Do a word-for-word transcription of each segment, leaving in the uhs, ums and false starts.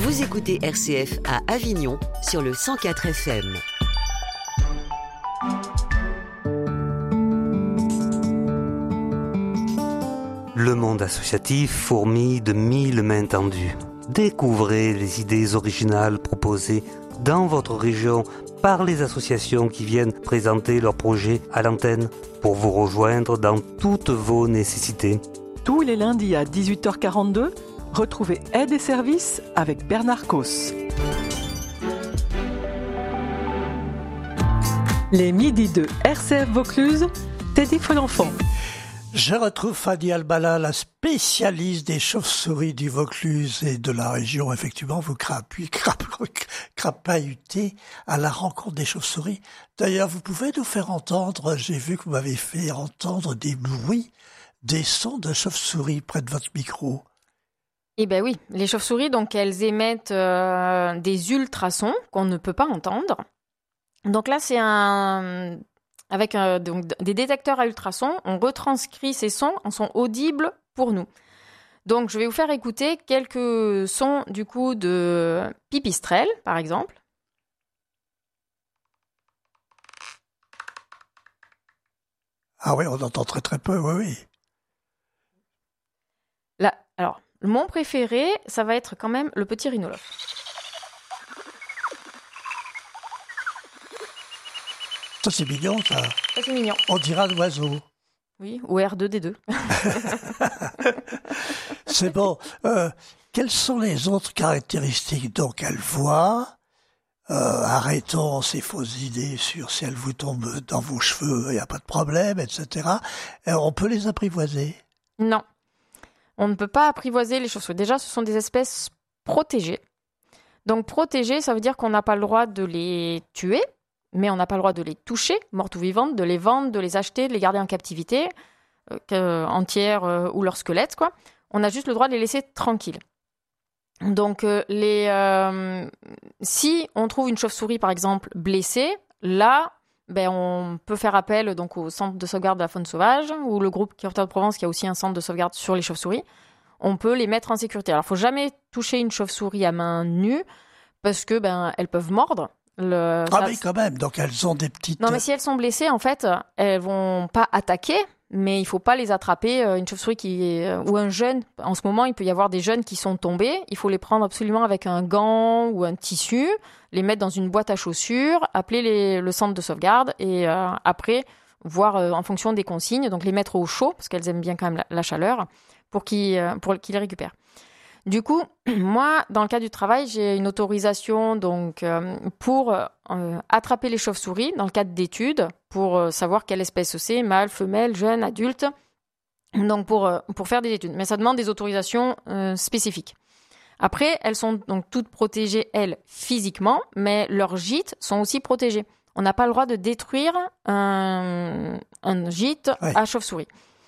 Vous écoutez R C F à Avignon sur le cent quatre F M. Le monde associatif fourmille de mille mains tendues. Découvrez les idées originales proposées dans votre région par les associations qui viennent présenter leurs projets à l'antenne pour vous rejoindre dans toutes vos nécessités. Tous les lundis à dix-huit heures quarante-deux, retrouvez Aide et Services avec Bernard Cos. Les midis de R C F Vaucluse, Teddy Folenfant. Je retrouve Fanny Albala, la spécialiste des chauves-souris du Vaucluse et de la région. Effectivement, vous crapuez, crapahutez à la rencontre des chauves-souris. D'ailleurs, vous pouvez nous faire entendre, j'ai vu que vous m'avez fait entendre des bruits, des sons de chauves-souris près de votre micro. Eh bien oui, les chauves-souris, donc elles émettent euh, des ultrasons qu'on ne peut pas entendre. Donc là, c'est un... Avec euh, donc, des détecteurs à ultrasons, on retranscrit ces sons en sons audibles pour nous. Donc, je vais vous faire écouter quelques sons du coup de pipistrelles, par exemple. Ah oui, on entend très très peu, oui, oui. Là, alors, mon préféré, ça va être quand même le petit rhinolophe. Ça, c'est mignon, ça. Ça, c'est mignon. On dirait un oiseau. Oui, ou R deux D deux. C'est bon. Euh, quelles sont les autres caractéristiques? Donc, elle voit. Euh, arrêtons ces fausses idées sur si elle vous tombe dans vos cheveux, il n'y a pas de problème, et cetera. Et on peut les apprivoiser? Non. On ne peut pas apprivoiser les chauves-souris. Déjà, ce sont des espèces protégées. Donc, protégées, ça veut dire qu'on n'a pas le droit de les tuer, mais on n'a pas le droit de les toucher, mortes ou vivantes, de les vendre, de les acheter, de les garder en captivité, euh, entières euh, ou leur squelette, quoi. On a juste le droit de les laisser tranquilles. Donc, euh, les, euh, si on trouve une chauve-souris, par exemple, blessée, là, ben, on peut faire appel donc, au centre de sauvegarde de la faune sauvage ou le groupe Curateur de Provence qui a aussi un centre de sauvegarde sur les chauves-souris. On peut les mettre en sécurité. Alors, il ne faut jamais toucher une chauve-souris à main nue parce que ben, elles peuvent mordre. Le, ah ça, oui, quand même, donc elles ont des petites... Non, mais si elles sont blessées, en fait, elles vont pas attaquer, mais il faut pas les attraper. Une chauve-souris qui est... ou un jeune, en ce moment, il peut y avoir des jeunes qui sont tombés, il faut les prendre absolument avec un gant ou un tissu, les mettre dans une boîte à chaussures, appeler les... le centre de sauvegarde et euh, après, voir euh, en fonction des consignes, donc les mettre au chaud, parce qu'elles aiment bien quand même la, la chaleur, pour qu'ils, euh, pour qu'ils les récupèrent. Du coup, moi, dans le cadre du travail, j'ai une autorisation donc, euh, pour euh, attraper les chauves-souris dans le cadre d'études, pour euh, savoir quelle espèce c'est, mâle, femelle, jeune, adulte, donc pour, euh, pour faire des études. Mais ça demande des autorisations euh, spécifiques. Après, elles sont donc toutes protégées, elles, physiquement, mais leurs gîtes sont aussi protégés. On n'a pas le droit de détruire un, un gîte ouais. à chauve-souris.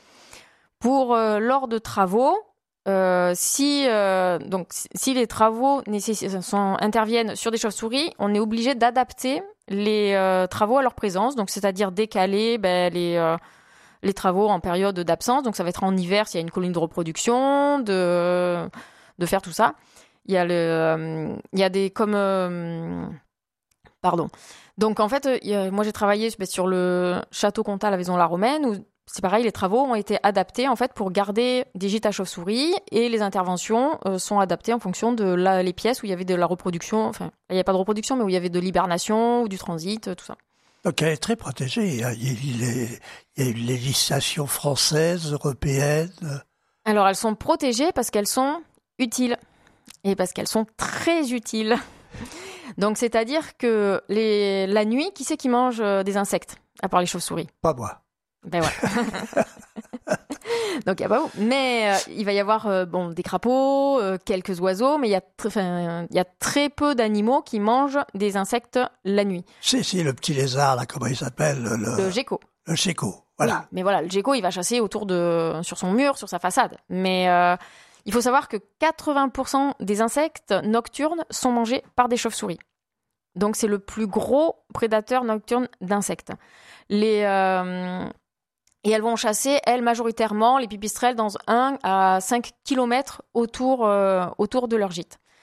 Pour, euh, lors de travaux, Euh, si, euh, donc, si les travaux nécess- sont, interviennent sur des chauves-souris, on est obligé d'adapter les euh, travaux à leur présence, donc c'est-à-dire décaler ben, les, euh, les travaux en période d'absence. Donc ça va être en hiver s'il y a une colonie de reproduction, de, de faire tout ça. Il y a, le, euh, il y a des comme... Euh, pardon. Donc en fait, il y a, moi j'ai travaillé ben, sur le château Comtal à Vaison-la-Romaine, où c'est pareil, les travaux ont été adaptés en fait pour garder des gîtes à chauves-souris et les interventions euh, sont adaptées en fonction de la, les pièces où il y avait de la reproduction, enfin il n'y avait pas de reproduction mais où il y avait de l'hibernation ou du transit, tout ça. Donc elle est très protégée. Il y a, il y a une législation française, européenne. Alors elles sont protégées parce qu'elles sont utiles et parce qu'elles sont très utiles. Donc c'est-à-dire que les, la nuit, qui c'est qui mange des insectes à part les chauves-souris? Pas moi. Ben ouais. Donc il y a pas beaucoup. Mais euh, il va y avoir euh, bon des crapauds, euh, quelques oiseaux, mais il y a tr- enfin, il y a très peu d'animaux qui mangent des insectes la nuit. Si si, le petit lézard là, comment il s'appelle? Le, le gecko. Le gecko. Voilà. Oui, mais voilà, le gecko il va chasser autour de sur son mur, sur sa façade. Mais euh, il faut savoir que quatre-vingts pour cent des insectes nocturnes sont mangés par des chauves-souris. Donc c'est le plus gros prédateur nocturne d'insectes. Les euh, Et elles vont chasser, elles, majoritairement, les pipistrelles dans un à cinq kilomètres autour, euh, autour de leur gîte.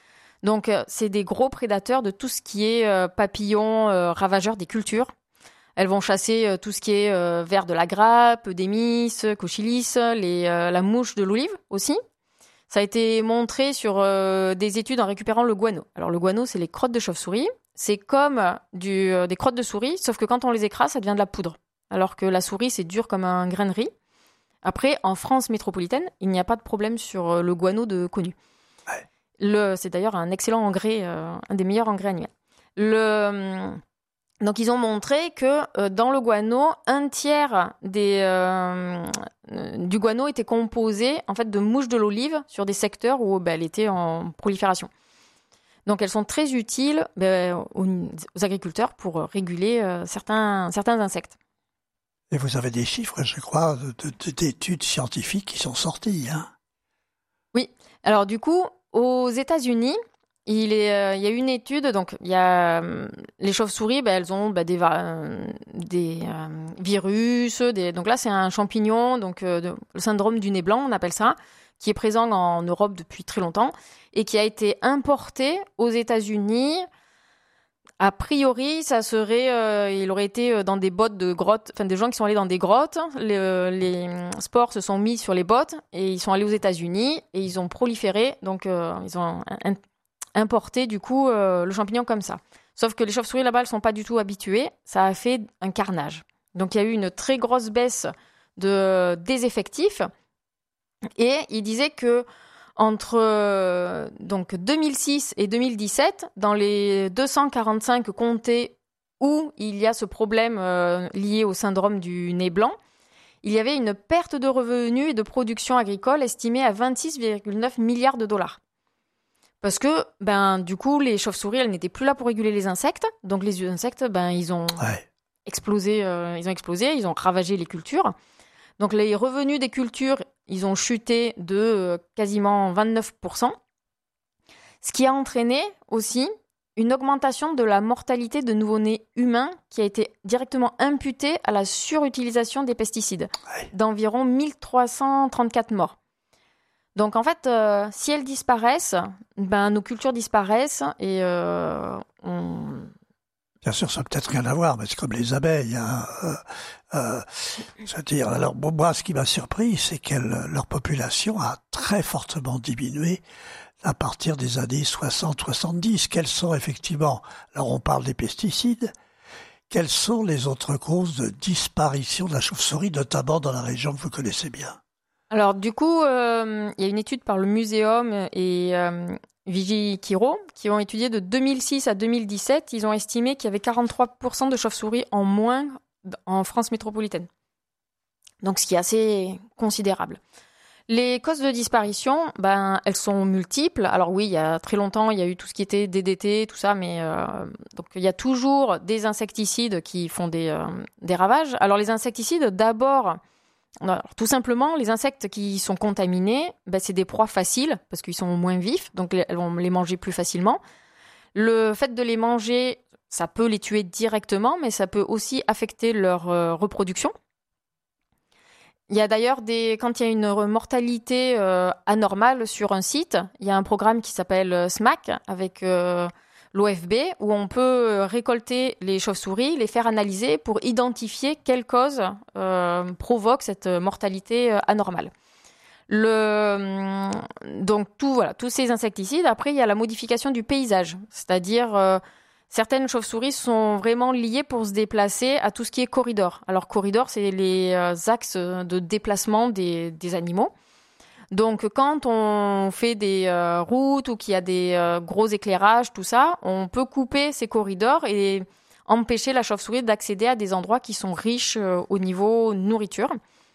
Donc, euh, c'est des gros prédateurs de tout ce qui est euh, papillons euh, ravageurs des cultures. Elles vont chasser euh, tout ce qui est euh, vers de la grappe, des mices, cochyllis, les, euh, la mouche de l'olive aussi. Ça a été montré sur euh, des études en récupérant le guano. Alors, le guano, c'est les crottes de chauve-souris. C'est comme du, euh, des crottes de souris, sauf que quand on les écrase, ça devient de la poudre. Alors que la souris, c'est dur comme un grain de riz. Après, en France métropolitaine, il n'y a pas de problème sur le guano de connu. Ouais. Le, c'est d'ailleurs un excellent engrais, euh, un des meilleurs engrais annuels. Le, donc, ils ont montré que euh, dans le guano, un tiers des, euh, du guano était composé en fait, de mouches de l'olive sur des secteurs où ben, elle était en prolifération. Donc, elles sont très utiles ben, aux, aux agriculteurs pour réguler euh, certains, certains insectes. Et vous avez des chiffres, je crois, de, de, d'études scientifiques qui sont sortis. Hein. Oui. Alors, du coup, aux États-Unis, il, est, euh, il y a une étude. Donc, il y a euh, les chauves-souris, ben, elles ont ben, des, euh, des euh, virus. Des, donc là, c'est un champignon, donc euh, de, le syndrome du nez blanc, on appelle ça, qui est présent en Europe depuis très longtemps et qui a été importé aux États-Unis. A priori, ça serait, euh, il aurait été dans des bottes de grottes, enfin des gens qui sont allés dans des grottes. Les, euh, les spores se sont mis sur les bottes et ils sont allés aux États-Unis et ils ont proliféré. Donc, euh, ils ont un, importé du coup euh, le champignon comme ça. Sauf que les chauves-souris là-bas, elles sont pas du tout habituées. Ça a fait un carnage. Donc, il y a eu une très grosse baisse de des effectifs et il disait que entre euh, donc deux mille six et deux mille dix-sept, dans les deux cent quarante-cinq comtés où il y a ce problème euh, lié au syndrome du nez blanc, il y avait une perte de revenus et de production agricole estimée à vingt-six virgule neuf milliards de dollars. Parce que, ben, du coup, les chauves-souris, elles n'étaient plus là pour réguler les insectes. Donc, les insectes, ben, ils ont Ouais. explosé, euh, ils ont explosé, ils ont ravagé les cultures. Donc, les revenus des cultures, ils ont chuté de euh, quasiment vingt-neuf pour cent, ce qui a entraîné aussi une augmentation de la mortalité de nouveau-nés humains qui a été directement imputée à la surutilisation des pesticides, Ouais. d'environ mille trois cent trente-quatre morts. Donc, en fait, euh, si elles disparaissent, ben, nos cultures disparaissent et euh, on... Bien sûr, ça n'a peut-être rien à voir, mais c'est comme les abeilles. Hein. Euh, euh, c'est-à-dire, alors, bon, moi, ce qui m'a surpris, c'est que leur population a très fortement diminué à partir des années soixante soixante-dix. Quelles sont effectivement, alors on parle des pesticides, quelles sont les autres causes de disparition de la chauve-souris, notamment dans la région que vous connaissez bien? Alors, du coup, euh, il y a une étude par le Muséum et euh, Vigikiro qui ont étudié de deux mille six à deux mille dix-sept. Ils ont estimé qu'il y avait quarante-trois pour cent de chauves-souris en moins en France métropolitaine. Donc, ce qui est assez considérable. Les causes de disparition, ben, elles sont multiples. Alors oui, il y a très longtemps, il y a eu tout ce qui était D D T, tout ça, mais euh, donc il y a toujours des insecticides qui font des, euh, des ravages. Alors les insecticides, d'abord... Alors, tout simplement, les insectes qui sont contaminés, ben, c'est des proies faciles parce qu'ils sont moins vifs, donc elles vont les manger plus facilement. Le fait de les manger, ça peut les tuer directement, mais ça peut aussi affecter leur euh, reproduction. Il y a d'ailleurs des, quand il y a une mortalité euh, anormale sur un site, il y a un programme qui s'appelle S M A C avec euh, l'O F B où on peut récolter les chauves-souris, les faire analyser pour identifier quelle cause euh, provoque cette mortalité euh, anormale. Le, donc tout, voilà, tous ces insecticides. Après, il y a la modification du paysage, c'est-à-dire euh, certaines chauves-souris sont vraiment liées pour se déplacer à tout ce qui est corridor. Alors corridor, c'est les euh, axes de déplacement des, des animaux. Donc, quand on fait des euh, routes ou qu'il y a des euh, gros éclairages, tout ça, on peut couper ces corridors et empêcher la chauve-souris d'accéder à des endroits qui sont riches euh, au niveau nourriture.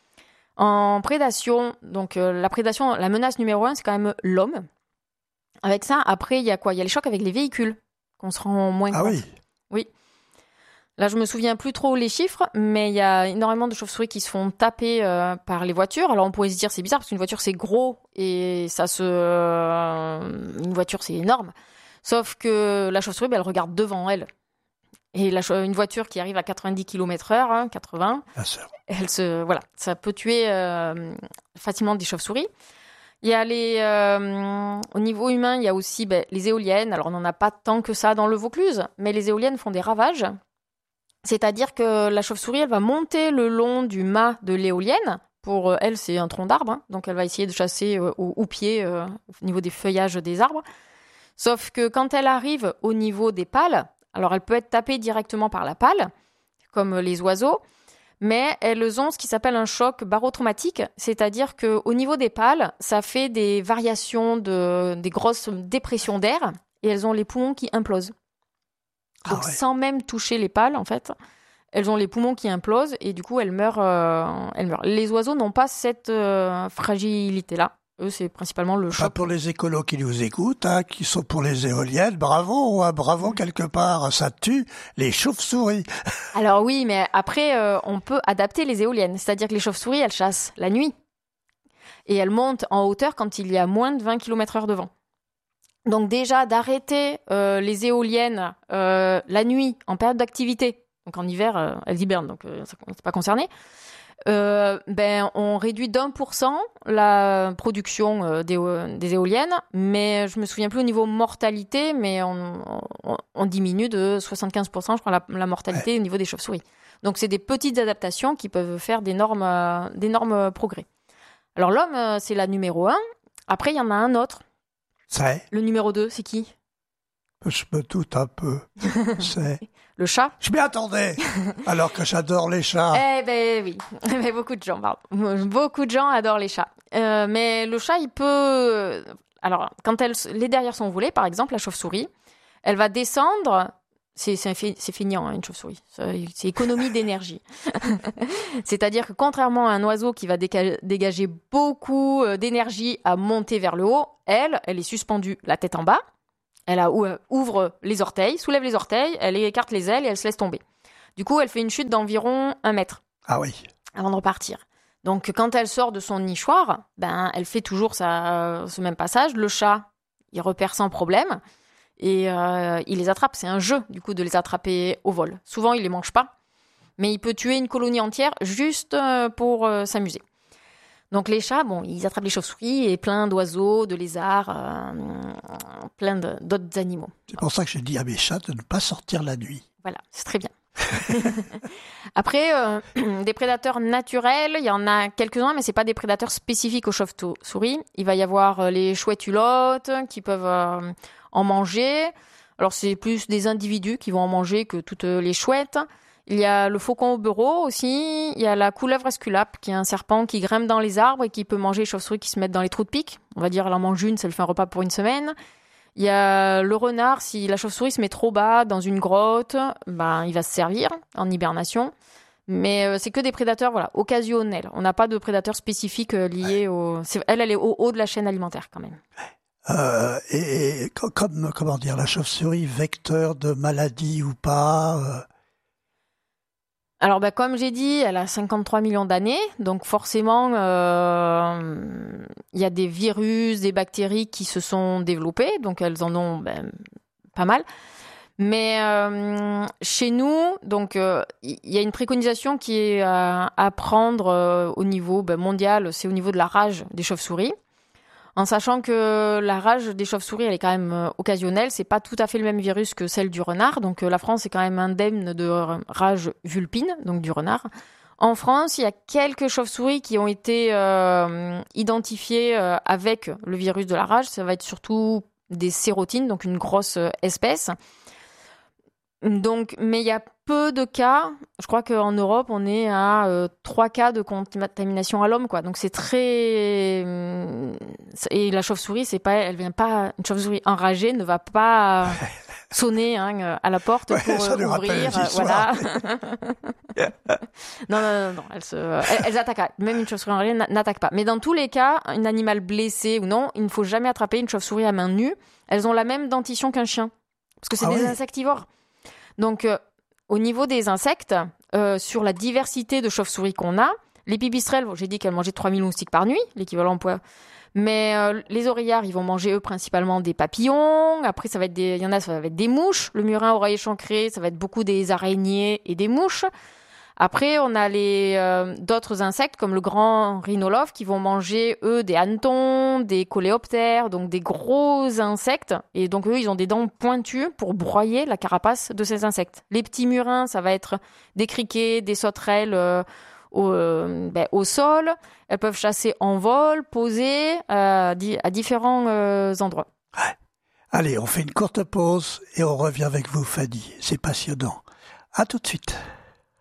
En prédation, donc euh, la prédation, la menace numéro un, c'est quand même l'homme. Avec ça, après, il y a quoi? Il y a les chocs avec les véhicules, qu'on se rend moins compte. Ah oui. Oui. Là, je me souviens plus trop les chiffres, mais il y a énormément de chauves-souris qui se font taper euh, par les voitures. Alors, on pourrait se dire c'est bizarre parce qu'une voiture c'est gros et ça se, euh, une voiture c'est énorme. Sauf que la chauve-souris, ben, elle regarde devant elle. Et la, une voiture qui arrive à quatre-vingt-dix kilomètres heure, hein, quatre-vingts, Bien sûr. elle se, voilà, ça peut tuer euh, facilement des chauves-souris. Il y a les, euh, au niveau humain, il y a aussi ben, les éoliennes. Alors, on n'en a pas tant que ça dans le Vaucluse, mais les éoliennes font des ravages. C'est-à-dire que la chauve-souris, elle va monter le long du mât de l'éolienne. Pour elle, c'est un tronc d'arbre, hein. Donc elle va essayer de chasser euh, au, au pied, euh, au niveau des feuillages des arbres. Sauf que quand elle arrive au niveau des pales, alors elle peut être tapée directement par la pale, comme les oiseaux, mais elles ont ce qui s'appelle un choc barotraumatique, c'est-à-dire qu'au niveau des pales, ça fait des variations, de, des grosses dépressions d'air, et elles ont les poumons qui implosent. Donc, ah ouais. Sans même toucher les pales, en fait, elles ont les poumons qui implosent et du coup, elles meurent. Euh, elles meurent. Les oiseaux n'ont pas cette euh, fragilité-là. Eux, c'est principalement le choc. Pas pour les écolos qui nous écoutent, hein, qui sont pour les éoliennes, bravo, hein, bravo quelque part, ça tue les chauves-souris. Alors oui, mais après, euh, on peut adapter les éoliennes. C'est-à-dire que les chauves-souris, elles chassent la nuit. Et elles montent en hauteur quand il y a moins de vingt kilomètres heure de vent. Donc déjà, d'arrêter euh, les éoliennes euh, la nuit, en période d'activité, donc en hiver, euh, elles hibernent, donc euh, ça n'est pas concerné, euh, ben, on réduit d'un pour cent la production euh, des, euh, des éoliennes, mais je ne me souviens plus au niveau mortalité, mais on, on, on diminue de soixante-quinze pour cent, je crois, la, la mortalité ouais. au niveau des chauves-souris. Donc c'est des petites adaptations qui peuvent faire d'énormes, euh, d'énormes progrès. Alors l'homme, euh, c'est la numéro un. Après, il y en a un autre. C'est Le numéro deux, c'est qui? Je me doute un peu. C'est le chat. Je m'y attendais, alors que j'adore les chats. Eh ben oui, mais beaucoup de gens, pardon. Beaucoup de gens adorent les chats. Euh, mais le chat, il peut... Alors, quand elle... les derrières sont volés, par exemple, la chauve-souris, elle va descendre... C'est, c'est, c'est feignant, hein, une chauve-souris. C'est économie d'énergie. C'est-à-dire que contrairement à un oiseau qui va déca- dégager beaucoup d'énergie à monter vers le haut, elle, elle est suspendue la tête en bas. Elle a, ouvre les orteils, soulève les orteils, elle écarte les ailes et elle se laisse tomber. Du coup, elle fait une chute d'environ un mètre. Ah oui. Avant de repartir. Donc, quand elle sort de son nichoir, ben, elle fait toujours sa, ce même passage. Le chat, il repère sans problème. Et euh, il les attrape. C'est un jeu, du coup, de les attraper au vol. Souvent, il les mange pas. Mais il peut tuer une colonie entière juste pour euh, s'amuser. Donc, les chats, bon, ils attrapent les chauves-souris et plein d'oiseaux, de lézards, euh, plein de, d'autres animaux. C'est pour ça que j'ai dit à mes chats de ne pas sortir la nuit. Voilà, c'est très bien. Après, euh, des prédateurs naturels, il y en a quelques-uns, mais c'est pas des prédateurs spécifiques aux chauves-souris. Il va y avoir euh, les chouettes-hulottes qui peuvent euh, en manger. Alors, c'est plus des individus qui vont en manger que toutes les chouettes. Il y a le faucon au bureau aussi. Il y a la couleuvre esculape, qui est un serpent qui grimpe dans les arbres et qui peut manger les chauves-souris qui se mettent dans les trous de pique. On va dire, elle en mange une, ça lui fait un repas pour une semaine. Il y a le renard, si la chauve-souris se met trop bas dans une grotte, ben, il va se servir en hibernation. Mais euh, c'est que des prédateurs voilà, occasionnels. On n'a pas de prédateurs spécifiques euh, liés au... C'est... Elle, elle est au haut de la chaîne alimentaire quand même. Euh, et, et comme, comment dire, la chauve-souris, vecteur de maladie ou pas euh... Alors, bah, comme j'ai dit, elle a cinquante-trois millions d'années, donc forcément, euh, il y a des virus, des bactéries qui se sont développées, donc elles en ont ben, pas mal. Mais euh, chez nous, donc il euh, y a une préconisation qui est à, à prendre euh, au niveau ben, mondial, c'est au niveau de la rage des chauves-souris. En sachant que la rage des chauves-souris, elle est quand même euh, occasionnelle. C'est pas tout à fait le même virus que celle du renard. Donc, euh, la France est quand même indemne de rage vulpine, donc du renard. En France, il y a quelques chauves-souris qui ont été euh, identifiées euh, avec le virus de la rage. Ça va être surtout des sérotines, donc une grosse euh, espèce. Donc, mais il y a peu de cas. Je crois qu'en Europe, on est à euh, trois cas de contamination à l'homme, quoi. Donc c'est très et la chauve-souris, c'est pas, elle vient pas. Une chauve-souris enragée ne va pas sonner hein, à la porte ouais, pour euh, ouvrir. Euh, voilà. non, non, non, non. Elles, se, elles, elles attaquent. Même une chauve-souris enragée n'attaque pas. Mais dans tous les cas, un animal blessé ou non, il ne faut jamais attraper une chauve-souris à main nue. Elles ont la même dentition qu'un chien, parce que c'est ah des oui. insectivores. Donc, euh, au niveau des insectes, euh, sur la diversité de chauves-souris qu'on a, les pipistrelles, bon, j'ai dit qu'elles mangeaient trois mille moustiques par nuit, l'équivalent en poids. Mais euh, les oreillards, ils vont manger, eux, principalement des papillons. Après, ça va être des, il y en a, ça va être des mouches. Le murin, oreiller chancré, ça va être beaucoup des araignées et des mouches. Après, on a les euh, d'autres insectes comme le grand rhinolophe qui vont manger, eux, des hannetons, des coléoptères, donc des gros insectes. Et donc, eux, ils ont des dents pointues pour broyer la carapace de ces insectes. Les petits murins, ça va être des criquets, des sauterelles euh, au, euh, ben, au sol. Elles peuvent chasser en vol, poser euh, à différents euh, endroits. Ouais. Allez, on fait une courte pause et on revient avec vous, Fanny. C'est passionnant. À tout de suite.